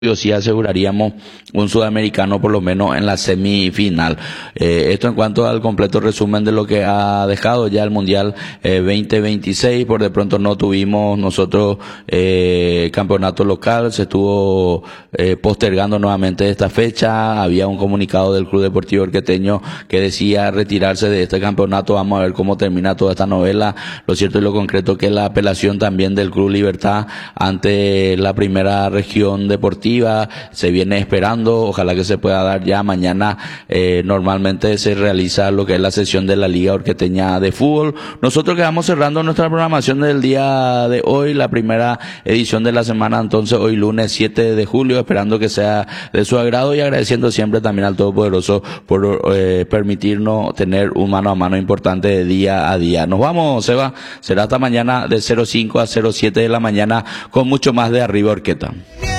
sí aseguraríamos un sudamericano por lo menos en la semifinal. Esto en cuanto al completo resumen de lo que ha dejado ya el Mundial 2026. Por de pronto no tuvimos nosotros campeonato local, se estuvo postergando nuevamente esta fecha. Había un comunicado del Club Deportivo Orqueteño que decía retirarse de este campeonato. Vamos a ver cómo termina toda esta novela. Lo cierto y lo concreto que la apelación también del Club Libertad ante la primera región deportiva se viene esperando, ojalá que se pueda dar ya mañana. Normalmente se realiza lo que es la sesión de la Liga Orqueteña de Fútbol. Nosotros quedamos cerrando nuestra programación del día de hoy, la primera edición de la semana, entonces hoy lunes 7 de julio, esperando que sea de su agrado y agradeciendo siempre también al Todopoderoso por permitirnos tener un mano a mano importante de día a día. Nos vamos, Seba, será hasta mañana de 05 a 07 de la mañana con mucho más de Arriba Orqueta.